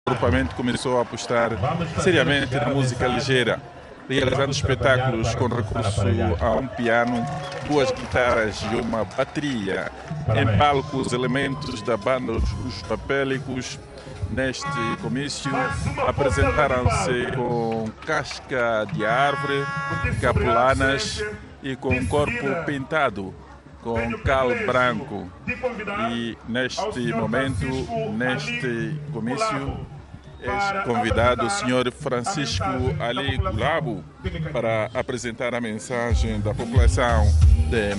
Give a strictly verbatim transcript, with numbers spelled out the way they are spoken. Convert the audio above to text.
agrupamento começou a apostar seriamente na música ligeira, realizando espetáculos com recurso a um piano, duas guitarras e uma bateria. Em palco, os elementos da banda Os Papélicos, neste comício, apresentaram-se com casca de árvore, capulanas e com corpo pintado com cal branco. E neste momento, neste comício, é convidado o senhor Francisco Ali Gulabo para apresentar a mensagem da população de